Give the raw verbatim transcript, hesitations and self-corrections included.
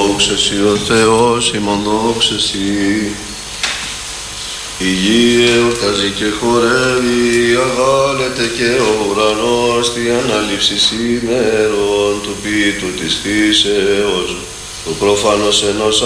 Δόξα Συ ο Θεός ημών, δόξα Συ. Η γη εορτάζει και χορεύει, αγάλεται και ο ουρανός τη ανάληψη ημέρων του ποιητού της φύσεως, του προφανώς ενός